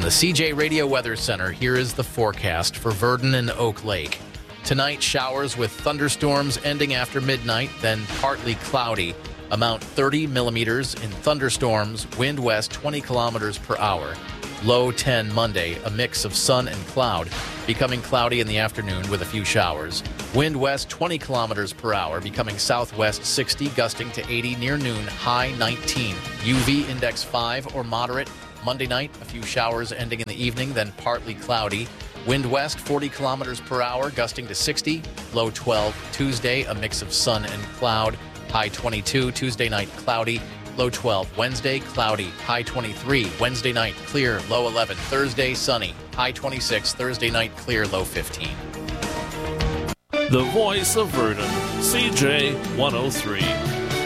the CJ Radio Weather Center, here is the forecast for Verdon and Oak Lake. Tonight, showers with thunderstorms ending after midnight, then partly cloudy. Amount 30 millimeters in thunderstorms, wind west 20 kilometers per hour. Low 10 Monday, a mix of sun and cloud, becoming cloudy in the afternoon with a few showers. Wind west 20 kilometers per hour, becoming southwest 60, gusting to 80 near noon, high 19. UV index 5 or moderate. Monday night, a few showers ending in the evening, then partly cloudy. Wind west 40 kilometers per hour, gusting to 60, low 12. Tuesday, a mix of sun and cloud, high 22. Tuesday night, cloudy, low 12. Wednesday, cloudy, high 23. Wednesday night, clear, low 11. Thursday, sunny, high 26. Thursday night, clear, low 15. The voice of Verdon, CJ 103.